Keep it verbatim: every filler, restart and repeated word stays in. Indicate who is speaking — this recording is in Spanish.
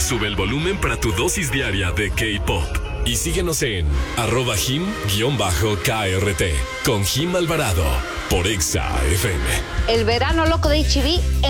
Speaker 1: sube el volumen para tu dosis diaria de K-pop. Y síguenos en arroba Jim-K R T con Jim Alvarado por Exa F M.
Speaker 2: El verano loco de H B